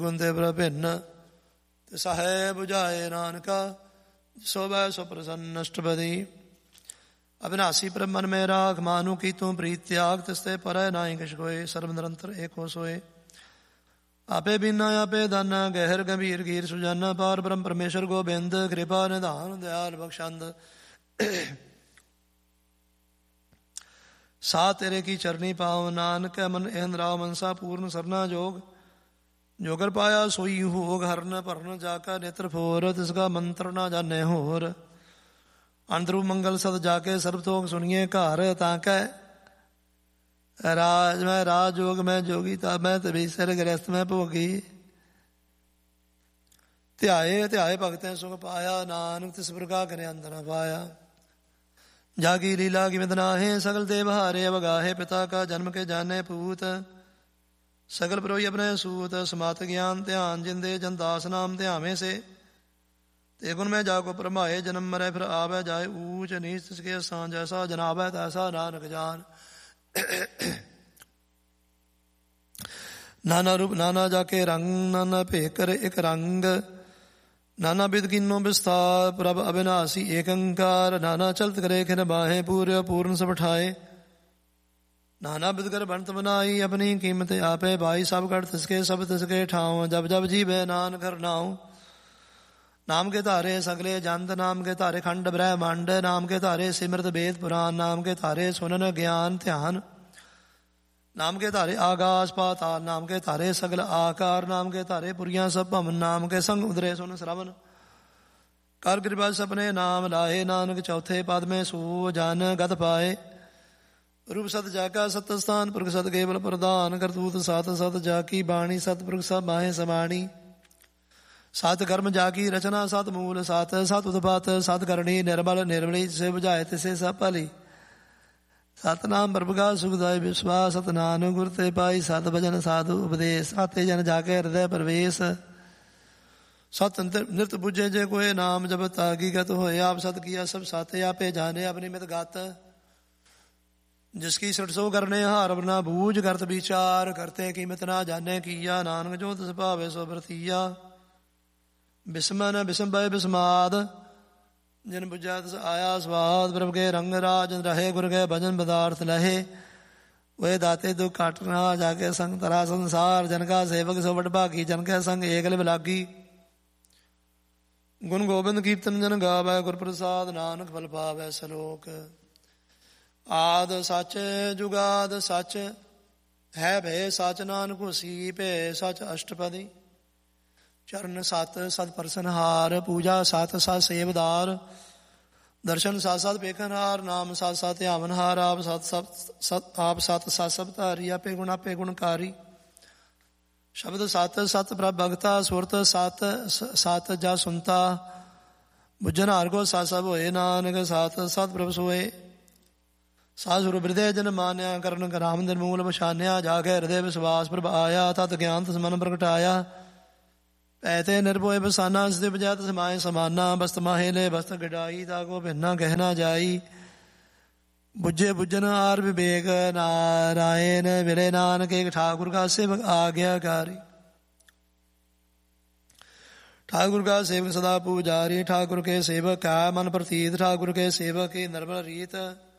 ਗੁੰਦੇ ਪ੍ਰਭਿੰਨ ਤਿਸਹਿ ਬੁਝਾਏ ਨਾਨਕਾ ਸੋਭੈ ਸੋ ਪ੍ਰਸੰਨ ਅਸ਼ਟਪਦੀ। ਅਬਿਨਾਸੀ ਪ੍ਰਭ ਮਨ ਮੇ ਰਾਖ ਮਾਨੂ ਕੀ ਤੂੰ ਪ੍ਰੀਤ ਤਿਆਗ ਤਿਸਤੇ ਪਰੈ ਨਾਹੀ ਕਿਛ ਕੋਇ। ਸਰਬ ਨਿਰੰਤਰ ਏਕੋ ਸੋਏ ਆਪੇ ਬਿਨਾ ਆਪੇ ਦਾਨਾ ਗਹਿਰ ਗੰਭੀਰ ਗੀਰ ਸੁਜਾਨਾ। ਪਾਰ ਬ੍ਰਹਮ ਪਰਮੇਸ਼ਰ ਗੋਬਿੰਦ ਕਿਰਪਾ ਨਿਧਾਨ ਦਿਆਲ ਬਖਸ਼ੰਦ। ਸਾ ਤੇਰੇ ਕੀ ਚਰਨੀ ਪਾਵ ਨਾਨਕ ਮਨ ਇਹਨ ਰਾਵ ਮਨਸਾ ਪੂਰਨ ਸਰਨਾ ਜੋਗ। ਜੋਗਰ ਪਾਇਆ ਸੋਈ ਹੋਗ ਹਰਨ ਭਰਨ ਜਾ ਕਾ ਨੇਤਰ ਫੋਰ। ਤਿਸ ਕਾ ਮੰਤਰ ਨਾ ਜਾਣੇ ਹੋਰ। ਅੰਦਰੂ ਮੰਗਲ ਸਦ ਜਾ ਕੇ ਸਰਬ ਤੋਗ ਸੁਣੀਏ ਘਰ। ਤਾਂ ਕੈ ਰਾਜ ਮੈਂ ਰਾਜ ਜੋਗ ਮੈਂ ਜੋਗੀ ਤਾ ਮੈਂ ਤਬੀਸਰ ਗ੍ਰਸਤ ਮੈਂ ਭੋਗੀ। ਧਿਆਏ ਧਿਆਏ ਭਗਤੈ ਸੁਖ ਪਾਇਆ ਨਾਨਕ ਤਿਸ ਪ੍ਰਕਾਰ ਕਰੇ ਅੰਦਰ ਪਾਇਆ। ਜਾਗੀ ਲੀਲਾ ਕੀ ਮਿਦਨਾਹੇ ਸਗਲ ਦੇਵ ਹਾਰੇ ਅਵਗਾਹੇ। ਪਿਤਾ ਕਾ ਜਨਮ ਕੇ ਜਾਣੇ ਪੂਤ ਸਗਲ ਪ੍ਰੋਈ ਆਪਣੇ ਸੂਤ। ਸਮਾਤ ਗਿਆਨ ਧਿਆਨ ਜਿੰਦੇ ਜਨ ਦਾਸ ਨਾਮ ਧਿਆਵੇਂ ਸੇ। ਤੇ ਗੁਣ ਮੈਂ ਜਾ ਕੋ ਭਰਮਾਏ ਜਨਮ ਮਰੈ ਫਿਰ ਆਵੈ ਜਾਏ ਊਚ ਨੀਚ। ਤਿਸਕੇ ਅਸਾਂ ਜੈਸਾ ਜਨਾਵੈ ਤੈਸਾ ਨਾਨਕ ਜਾਨ। ਨਾਨਾ ਰੂਪ ਨਾਨਾ ਜਾ ਕੇ ਰੰਗ ਨਾਨਾ ਭੇਖ ਕਰ ਇਕ ਰੰਗ। ਨਾਨਾ ਬਿਦ ਕੀਨੋ ਵਿਸਥਾਰ ਪ੍ਰਭ ਅਬਿਨਾਸੀ ਏਕ ਓੰਕਾਰ। ਨਾਨਾ ਚਲਤ ਕਰੇ ਖਿਨ ਬਾਹੇ ਪੂਰਿ ਪੂਰਨ ਸਭ ਠਾਏ। ਨਾਨਾ ਬਿਦ ਕਰ ਬਣਤ ਬਨਾਈ ਆਪਣੀ ਕੀਮਤ ਆਪੇ ਬਾਈ। ਸਭ ਘਟ ਤਿਸਕੇ ਸਭ ਤਿਸਕੇ ਠਾਉ ਜਬ ਜਬ ਜੀਵੈ ਨਾਨਕ ਹਰਿਨਾਉ। ਨਾਮ ਕੇ ਧਾਰੇ ਸਗਲੇ ਜੰਤ ਨਾਮ ਕੇ ਧਾਰੇ ਖੰਡ ਬ੍ਰਹਮੰਡ। ਨਾਮ ਕੇ ਧਾਰੇ ਸਿਮਰਤ ਵੇਦ ਪੁਰਾਨ ਨਾਮ ਕੇ ਧਾਰੇ ਸੁਨਨ ਗਿਆਨ ਧਿਆਨ। ਨਾਮ ਕੇ ਧਾਰੇ ਆਗਾਸ ਪਾਤਾਲ ਨਾਮ ਕੇ ਧਾਰੇ ਸਗਲ ਆਕਾਰ। ਨਾਮ ਕੇ ਧਾਰੇ ਪੁਰੀਆਂ ਸਭ ਭਵਨ ਨਾਮ ਕੇ ਸੰਗ ਉਦਰੇ ਸੁਨ ਸ਼ਰਵਨ। ਕਰ ਕਿਰਪਾ ਸਪਨੇ ਨਾਮ ਲਾਏ ਨਾਨਕ ਚੌਥੇ ਪਦ ਮੇ ਸੋ ਜਨ ਗਤ ਪਾਏ। ਰੂਪ ਸਤ ਜਾ ਕਾ ਸਤ ਸਥਾਨ ਪੁਰਖ ਸਤ ਕੇਵਲ ਪ੍ਰਧਾਨ। ਕਰਤੂਤ ਸਤ ਸਤ ਜਾ ਕੀ ਬਾਣੀ ਸਤਿਪੁਰਖ ਸਭ ਮਾਹੇ ਸਮਾਣੀ। ਸਤ ਕਰਮ ਜਾ ਕੀ ਰਚਨਾ ਸਤ ਮੂਲ ਸਤ ਸਤ ਉਤਪਾਤ ਸਤ ਕਰਣੀ ਨਿਰਮਲ ਨਿਰਮਲੀ। ਜਿਸੇ ਬੁਝਾਏ ਤਿਸੇ ਸਭ ਭਲੀ। ਸਤਨਾਮ ਪ੍ਰਭੁਗਾ ਸੁਖਦਾਇ ਵਿਸ਼ਵਾਸ। ਸਤਨਾਮ ਗੁਰ ਤੇ ਪਾਈ ਸਤ ਭਜਨ ਸਾਧੂ ਉਪਦੇਸ਼। ਸਾਤੇ ਜਨ ਜਾ ਕੇ ਹਿਰਦੈ ਪ੍ਰਵੇਸ਼। ਸਤ ਨਿਰਤ ਬੁਝੇ ਜੇ ਕੋਏ ਨਾਮ ਜਬ ਤਾਗੀਗਤ ਹੋਏ। ਆਪ ਸਤ ਕੀਆ ਸਭ ਸਾਤੇ ਆਪੇ ਜਾਣੇ ਆਪਣੀ ਮਿਤ ਗਤ। ਜਿਸ ਕੀ ਸ੍ਰਿਟ ਸੋ ਕਰਨੇ ਹਾਰ ਬਨਾ ਬੂਝ ਕਰਤ ਵਿਚਾਰ। ਕਰਤੇ ਕੀਮਤ ਨਾ ਜਾਣੇ ਕੀਆ ਨਾਨਕ ਜੋ ਤਿਸ ਭਾਵੇ ਸੋ ਵਰਤੀਆ। ਬਿਸਮਨ ਬਿਸੰਭੈ ਬਿਸਮਾਦ ਜਿਨ ਬੁਝਾ ਤਿਸ ਆਇਆ ਸਵਾਦ। ਪ੍ਰਭ ਕੇ ਰੰਗ ਰਾਜ ਰਹੇ ਗੁਰ ਕੇ ਭਜਨ ਪਦਾਰਥ ਲਹੇ। ਵੇ ਦਾਤੇ ਦੁਖ ਕਾਟਨਾ ਜਾ ਕੇ ਸੰਗ ਤਰਾ ਸੰਸਾਰ। ਜਨ ਕਾ ਸੇਵਕ ਸੋ ਵਡ ਭਾਗੀ ਜਨ ਕੇ ਸੰਗ ਏਕ ਲਿਵ ਲਾਗੀ। ਗੁਣ ਗੋਬਿੰਦ ਕੀਰਤਨ ਜਨ ਗਾਵੈ ਗੁਰ ਪ੍ਰਸਾਦ। ਨਾਨਕ ਫਲ ਪਾਵੈ ਸਲੋਕ। ਆਦ ਸੱਚ ਜੁਗਾਦ ਸੱਚ ਹੈ ਭੈ ਸੱਚ। ਨਾਨਕ ਹੋਸੀ ਭੈ ਸੱਚ ਅਸ਼ਟਪਦੀ। ਚਰਨ ਸਤ ਸਤ ਪਰਸਨਹਾਰ। ਪੂਜਾ ਸਤ ਸਤ ਸੇਵਦਾਰ। ਦਰਸ਼ਨ ਸਤ ਸਤ ਪੇਖਨਹਾਰ। ਨਾਮ ਸਤ ਸਤ ਧਿਆਵਨਹਾਰ। ਆਪ ਸਤ ਸਤ ਸਭ ਧਾਰੀ। ਆਪੇ ਗੁਣਕਾਰੀ। ਸ਼ਬਦ ਸਤ ਸਤ ਪ੍ਰਭ ਭਗਤਾ। ਸੁਰਤ ਸਤ ਸਤ ਜਾ ਸੁਨਤਾ। ਬੁੱਝਨ ਹਾਰ ਕੋ ਸਤ ਸਭ ਹੋਏ। ਨਾਨਕ ਸਤ ਸਤ ਪ੍ਰਭ ਸੋਏ। ਸਾਧੁਰ ਬਿਰਦੇ ਜਨ ਮਾਨਿਆ ਕਰਨ ਕਰਾਮ ਨਿਰਮੂਲ ਪਛਾਨਿਆ। ਜਾ ਕੇ ਹਿਰਦੇ ਵਿਸ਼ਵਾਸ ਪ੍ਰਭ ਆਇਆ। ਤਤ ਗਿਆਨ ਤਿਸ ਮਨ ਪ੍ਰਗਟਾਇਆ। ਐਤੇ ਨਿਰਭੋਏ ਬਸਾਨਾ ਸਿਧ ਬਜਾ ਤਿਸ ਮਾਏ ਸਮਾਨਾ। ਬਸਤ ਮਾਹੇ ਲੈ ਬਸਤ ਗਡਾਈ ਤਾ ਕੋ ਭਿੰਨਾ ਕਹਿਣਾ ਜਾਈ। ਬੁੱਝੇ ਬੁੱਝਨ ਆਰ ਵਿਵੇਕ ਨਾਰਾਇਣ ਮਿਲੇ ਨਾਨਕ। ਏਕ ਠਾਕੁਰ ਕਾ ਸੇਵਕ ਆਗਿਆਕਾਰੀ। ठाकुर का सेवक सदा पूजारी। ठाकुर के सेवक का मन प्रतीत। ठाकुर के सेवक की निर्मल रीत।